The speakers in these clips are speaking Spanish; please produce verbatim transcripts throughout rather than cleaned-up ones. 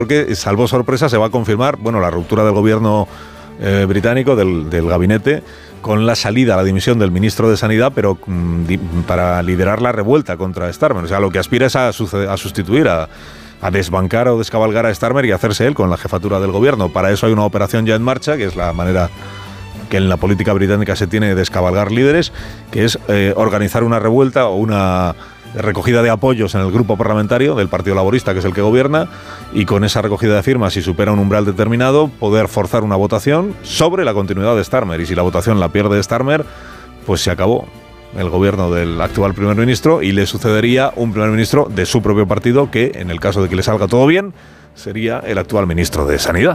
porque, salvo sorpresa, se va a confirmar, bueno, la ruptura del gobierno eh, británico, del, del gabinete, con la salida, la dimisión del ministro de Sanidad, pero mm, di, para liderar la revuelta contra Starmer. O sea, lo que aspira es a, suceder, a sustituir, a, a desbancar o descabalgar a Starmer y hacerse él con la jefatura del gobierno. Para eso hay una operación ya en marcha, que es la manera que en la política británica se tiene de descabalgar líderes, que es eh, organizar una revuelta o una recogida de apoyos en el grupo parlamentario del Partido Laborista, que es el que gobierna, y con esa recogida de firmas, si supera un umbral determinado, poder forzar una votación sobre la continuidad de Starmer. Y si la votación la pierde Starmer, pues se acabó el gobierno del actual primer ministro y le sucedería un primer ministro de su propio partido, que en el caso de que le salga todo bien, sería el actual ministro de Sanidad.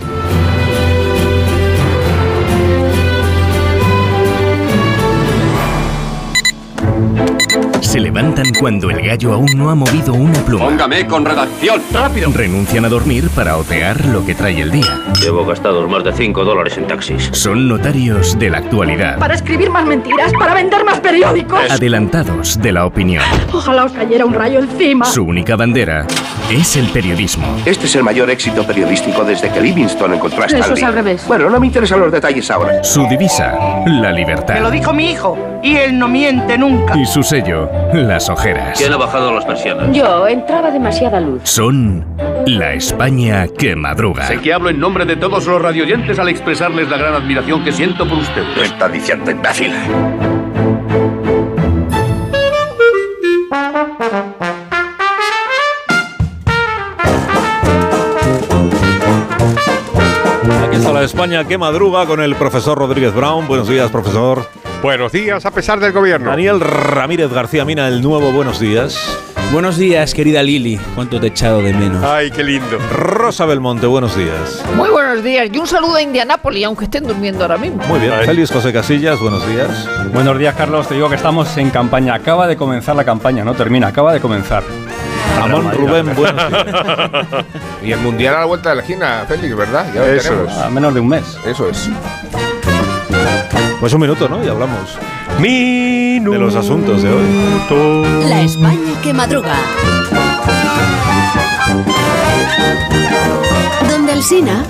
Se levantan cuando el gallo aún no ha movido una pluma. Póngame con redacción, rápido. Renuncian a dormir para otear lo que trae el día. Llevo gastados más de cinco dólares en taxis. Son notarios de la actualidad. Para escribir más mentiras, para vender más periódicos. Adelantados de la opinión. Ojalá os cayera un rayo encima. Su única bandera es el periodismo. Este es el mayor éxito periodístico desde que Livingstone encontró a Stanley. Eso es al revés. Bueno, no me interesan los detalles ahora. Su divisa, la libertad. Me lo dijo mi hijo, y él no miente nunca. Y su sello, las ojeras. ¿Quién ha bajado las persianas? Yo, entraba demasiada luz. Son la España que madruga. Sé que hablo en nombre de todos los radioyentes al expresarles la gran admiración que siento por ustedes. ¿Qué está diciendo, imbécil? Aquí está la España que madruga con el profesor Rodríguez Brown. Buenos días, profesor. Buenos días, a pesar del gobierno. Daniel Ramírez García Mina, el nuevo buenos días. Buenos días, querida Lili. Cuánto te he echado de menos. Ay, qué lindo. Rosa Belmonte, buenos días. Muy buenos días. Y un saludo a Indianápolis, aunque estén durmiendo ahora mismo. Muy bien. Félix José Casillas, buenos días. Buenos días, Carlos. Te digo que estamos en campaña. Acaba de comenzar la campaña, no termina, acaba de comenzar. Ramón Rubén, buenos días. Y el Mundial a la vuelta de la esquina, Félix, ¿verdad? Ya lo Eso tenemos. es. A menos de un mes. Eso es. Pues un minuto, ¿no? Y hablamos Minuto. de los asuntos de hoy. La España que madruga. Donde Alsina.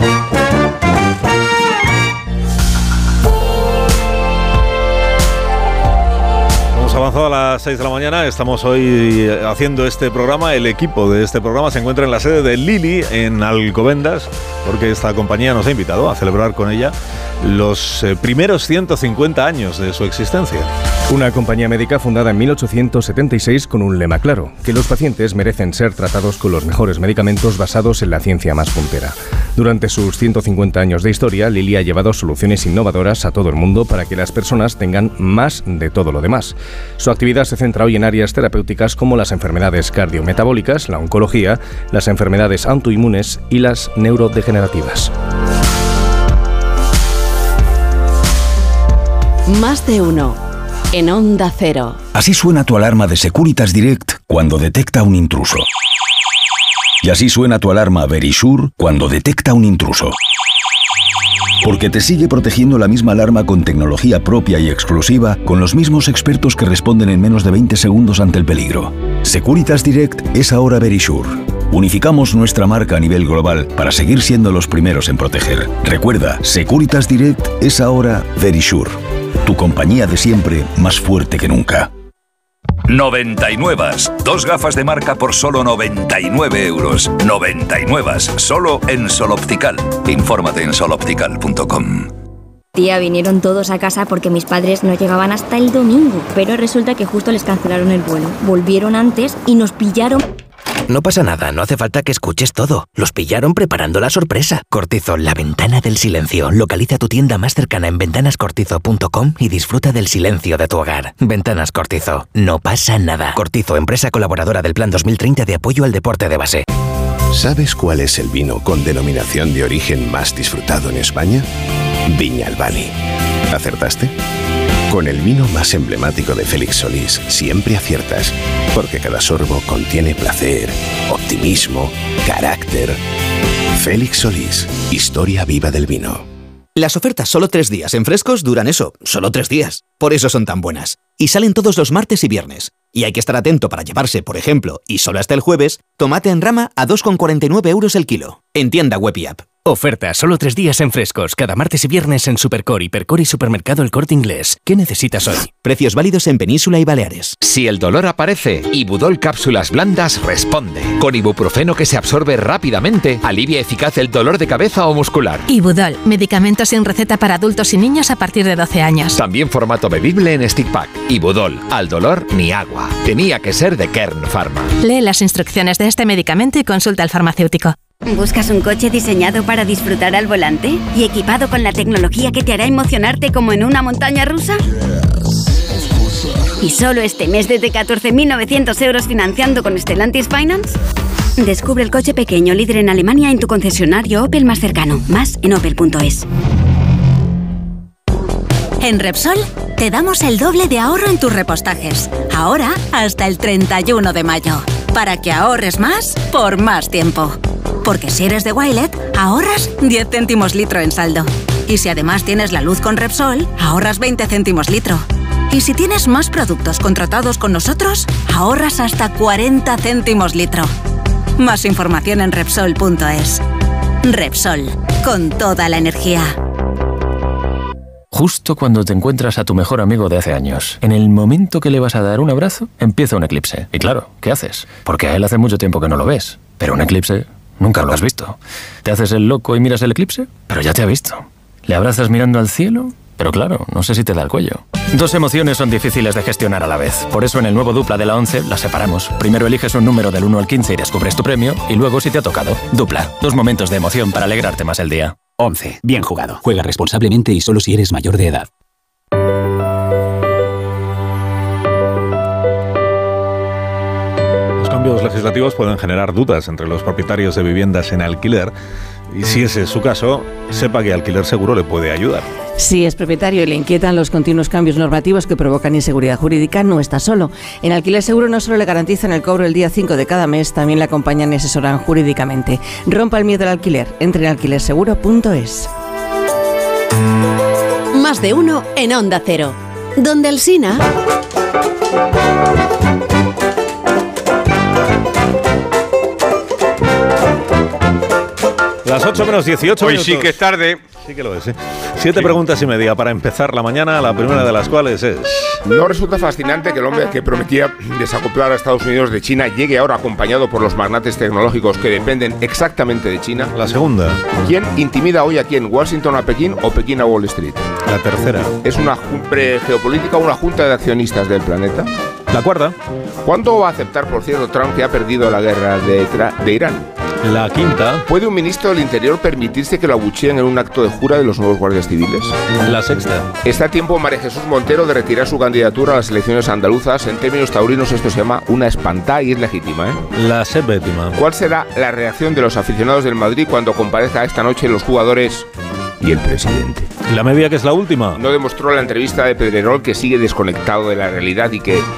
Hemos avanzado a las seis de la mañana, estamos hoy haciendo este programa. El equipo de este programa se encuentra en la sede de Lili, en Alcobendas, porque esta compañía nos ha invitado a celebrar con ella los eh, primeros ciento cincuenta años de su existencia. Una compañía médica fundada en mil ochocientos setenta y seis con un lema claro, que los pacientes merecen ser tratados con los mejores medicamentos basados en la ciencia más puntera. Durante sus ciento cincuenta años de historia, Lili ha llevado soluciones innovadoras a todo el mundo para que las personas tengan más de todo lo demás. Su actividad se centra hoy en áreas terapéuticas como las enfermedades cardiometabólicas, la oncología, las enfermedades autoinmunes y las neurodegenerativas. Más de uno. En Onda Cero. Así suena tu alarma de Securitas Direct cuando detecta un intruso. Y así suena tu alarma Verisure cuando detecta un intruso. Porque te sigue protegiendo la misma alarma con tecnología propia y exclusiva, con los mismos expertos que responden en menos de veinte segundos ante el peligro. Securitas Direct es ahora Verisure. Unificamos nuestra marca a nivel global para seguir siendo los primeros en proteger. Recuerda, Securitas Direct es ahora Verisure. Tu compañía de siempre, más fuerte que nunca. noventa y nueve. Dos gafas de marca por solo noventa y nueve euros. noventa y nueve. Solo en Sol Optical. Infórmate en sol optical punto com. Tía, vinieron todos a casa porque mis padres no llegaban hasta el domingo. Pero resulta que justo les cancelaron el vuelo. Volvieron antes y nos pillaron... No pasa nada, no hace falta que escuches todo. Los pillaron preparando la sorpresa. Cortizo, la ventana del silencio. Localiza tu tienda más cercana en ventanas cortizo punto com y disfruta del silencio de tu hogar. Ventanas Cortizo, no pasa nada. Cortizo, empresa colaboradora del Plan dos mil treinta de apoyo al deporte de base. ¿Sabes cuál es el vino con denominación de origen más disfrutado en España? Viña Albani. ¿Acertaste? Con el vino más emblemático de Félix Solís siempre aciertas, porque cada sorbo contiene placer, optimismo, carácter. Félix Solís, historia viva del vino. Las ofertas solo tres días en Frescos duran eso, solo tres días. Por eso son tan buenas. Y salen todos los martes y viernes. Y hay que estar atento para llevarse, por ejemplo, y solo hasta el jueves, tomate en rama a dos con cuarenta y nueve euros el kilo. En tienda web y app. Oferta solo tres días en Frescos, cada martes y viernes en Supercore, Hipercore y Supermercado El Corte Inglés. ¿Qué necesitas hoy? Precios válidos en Península y Baleares. Si el dolor aparece, Ibudol Cápsulas Blandas responde. Con ibuprofeno que se absorbe rápidamente, alivia eficaz el dolor de cabeza o muscular. Ibudol, medicamento sin receta para adultos y niños a partir de doce años. También formato bebible en stick pack. Ibudol, al dolor ni agua. Tenía que ser de Kern Pharma. Lee las instrucciones de este medicamento y consulta al farmacéutico. ¿Buscas un coche diseñado para disfrutar al volante? ¿Y equipado con la tecnología que te hará emocionarte como en una montaña rusa? ¿Y solo este mes desde catorce mil novecientos euros financiando con Stellantis Finance? Descubre el coche pequeño líder en Alemania en tu concesionario Opel más cercano. Más en opel punto es. En Repsol te damos el doble de ahorro en tus repostajes. Ahora hasta el treinta y uno de mayo. Para que ahorres más por más tiempo. Porque si eres de Wilet, ahorras diez céntimos litro en saldo. Y si además tienes la luz con Repsol, ahorras veinte céntimos litro. Y si tienes más productos contratados con nosotros, ahorras hasta cuarenta céntimos litro. Más información en Repsol punto es. Repsol, con toda la energía. Justo cuando te encuentras a tu mejor amigo de hace años, en el momento que le vas a dar un abrazo, empieza un eclipse. Y claro, ¿qué haces? Porque a él hace mucho tiempo que no lo ves. Pero un eclipse nunca lo has visto. ¿Te haces el loco y miras el eclipse? Pero ya te ha visto. ¿Le abrazas mirando al cielo? Pero claro, no sé si te da el cuello. Dos emociones son difíciles de gestionar a la vez. Por eso en el nuevo Dupla de la once las separamos. Primero eliges un número del uno al quince y descubres tu premio. Y luego si te ha tocado. Dupla. Dos momentos de emoción para alegrarte más el día. once. Bien jugado. Juega responsablemente y solo si eres mayor de edad. Los cambios legislativos pueden generar dudas entre los propietarios de viviendas en alquiler. Y si ese es su caso, sepa que Alquiler Seguro le puede ayudar. Si es propietario y le inquietan los continuos cambios normativos que provocan inseguridad jurídica, no está solo. En Alquiler Seguro no solo le garantizan el cobro el día cinco de cada mes, también le acompañan y asesoran jurídicamente. Rompa el miedo al alquiler. Entre en alquiler seguro punto es. Más de uno en Onda Cero. Donde el Sina... Las ocho menos dieciocho Hoy minutos. sí que es tarde. Sí que lo es, ¿eh? Siete sí. preguntas y media para empezar la mañana, la primera de las cuales es... ¿No resulta fascinante que el hombre que prometía desacoplar a Estados Unidos de China llegue ahora acompañado por los magnates tecnológicos que dependen exactamente de China? La segunda. ¿Quién intimida hoy a quién? ¿Washington a Pekín o Pekín a Wall Street? La tercera. ¿Es una jumbre geopolítica o una junta de accionistas del planeta? La cuarta. ¿Cuándo va a aceptar, por cierto, Trump que ha perdido la guerra de, de Irán? La quinta. ¿Puede un ministro del Interior permitirse que lo abucheen en un acto de jura de los nuevos guardias civiles? La sexta. ¿Está a tiempo María Jesús Montero de retirar su candidatura a las elecciones andaluzas? En términos taurinos esto se llama una espantada y es legítima, ¿eh? La séptima. ¿Cuál será la reacción de los aficionados del Madrid cuando comparezca esta noche los jugadores y el presidente? La media, que es la última. No demostró la entrevista de Pedrerol que sigue desconectado de la realidad y que...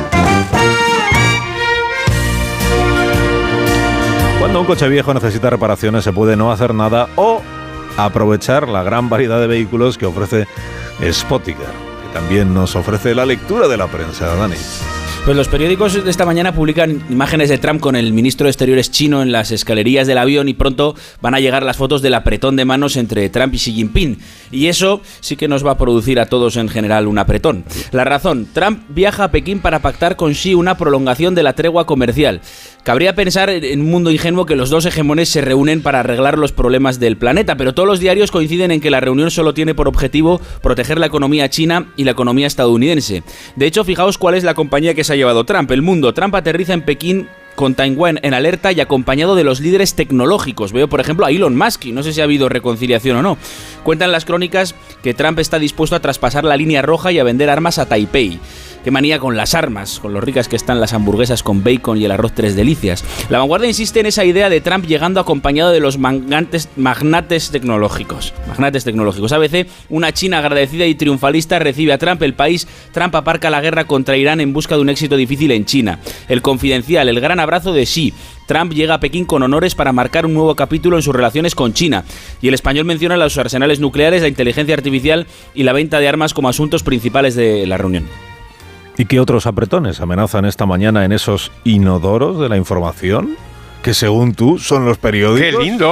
Cuando un coche viejo necesita reparaciones se puede no hacer nada o aprovechar la gran variedad de vehículos que ofrece Spoticar, que también nos ofrece la lectura de la prensa, Dani. Pues los periódicos de esta mañana publican imágenes de Trump con el ministro de Exteriores chino en las escalerías del avión y pronto van a llegar las fotos del apretón de manos entre Trump y Xi Jinping. Y eso sí que nos va a producir a todos en general un apretón. La razón, Trump viaja a Pekín para pactar con Xi una prolongación de la tregua comercial. Cabría pensar en un mundo ingenuo que los dos hegemones se reúnen para arreglar los problemas del planeta, pero todos los diarios coinciden en que la reunión solo tiene por objetivo proteger la economía china y la economía estadounidense. De hecho, fijaos cuál es la compañía que se ha llevado Trump, El Mundo. Trump aterriza en Pekín con Taiwán en alerta y acompañado de los líderes tecnológicos. Veo, por ejemplo, a Elon Musk, y no sé si ha habido reconciliación o no. Cuentan las crónicas que Trump está dispuesto a traspasar la línea roja y a vender armas a Taipei. Qué manía con las armas, con lo ricas que están las hamburguesas con bacon y el arroz tres delicias. La Vanguardia insiste en esa idea de Trump llegando acompañado de los magnates, magnates tecnológicos. Magnates tecnológicos. A veces, una China agradecida y triunfalista recibe a Trump. El país, Trump aparca la guerra contra Irán en busca de un éxito difícil en China. El Confidencial, el gran abrazo de Xi. Trump llega a Pekín con honores para marcar un nuevo capítulo en sus relaciones con China. Y el Español menciona los arsenales nucleares, la inteligencia artificial y la venta de armas como asuntos principales de la reunión. ¿Y qué otros apretones amenazan esta mañana en esos inodoros de la información? Que según tú son los periódicos. ¡Qué lindo!